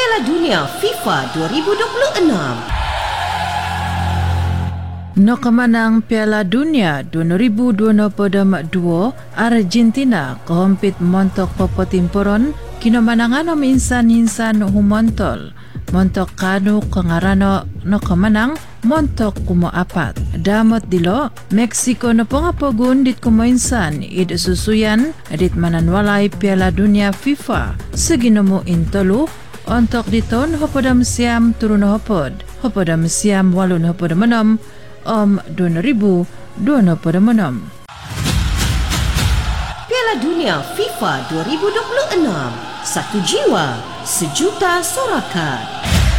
Piala Dunia FIFA 2026. Nakamanang Piala Dunia 2022, Argentina kahampit montok papatimporon kinamanangan ng insan-insan humontol. Montok kanu kangarano nakamanang montok kumaapat. Damot dilo, Mexico na pangapagun dit kumainsan id susuyan dit mananwalay Piala Dunia FIFA sa ginamo intolo. Ontok diton hopadam siam turun hopod, hopadam siam walun hopadamanom, 2026. Piala Dunia FIFA 2026. Satu jiwa, sejuta sorakan.